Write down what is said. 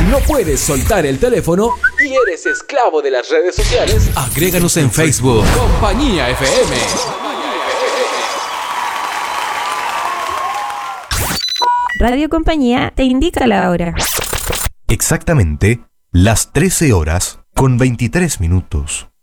no puedes soltar el teléfono y eres esclavo de las redes sociales, agréganos en Facebook. Compañía FM. Radio Compañía te indica la hora. Exactamente las 13 horas con 23 minutos.